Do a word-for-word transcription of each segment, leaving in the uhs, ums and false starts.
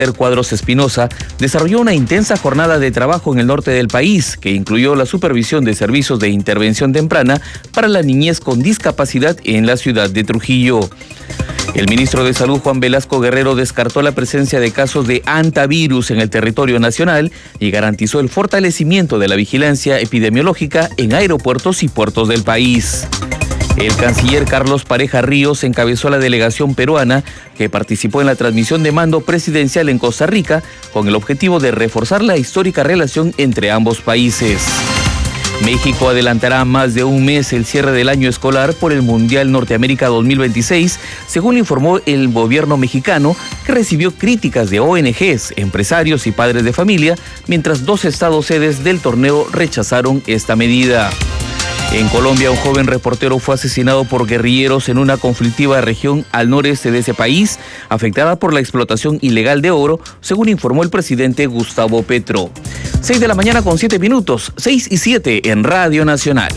Cuadros Espinosa desarrolló una intensa jornada de trabajo en el norte del país, que incluyó la supervisión de servicios de intervención temprana para la niñez con discapacidad en la ciudad de Trujillo. El ministro de Salud, Juan Velasco Guerrero, descartó la presencia de casos de hantavirus en el territorio nacional y garantizó el fortalecimiento de la vigilancia epidemiológica en aeropuertos y puertos del país. El canciller Carlos Pareja Ríos encabezó la delegación peruana que participó en la transmisión de mando presidencial en Costa Rica con el objetivo de reforzar la histórica relación entre ambos países. México adelantará más de un mes el cierre del año escolar por el Mundial Norteamérica dos mil veintiséis, según informó el gobierno mexicano, que recibió críticas de O N Ges, empresarios y padres de familia, mientras dos estados sedes del torneo rechazaron esta medida. En Colombia, un joven reportero fue asesinado por guerrilleros en una conflictiva región al noreste de ese país, afectada por la explotación ilegal de oro, según informó el presidente Gustavo Petro. seis de la mañana con siete minutos, seis y siete en Radio Nacional.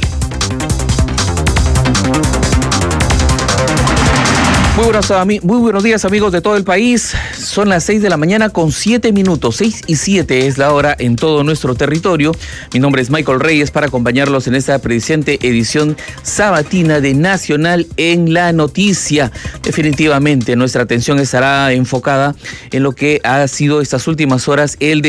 Muy buenos, muy buenos días, amigos de todo el país. Son las seis de la mañana con siete minutos. seis y siete es la hora en todo nuestro territorio. Mi nombre es Michael Reyes para acompañarlos en esta presente edición sabatina de Nacional en la Noticia. Definitivamente nuestra atención estará enfocada en lo que ha sido estas últimas horas el de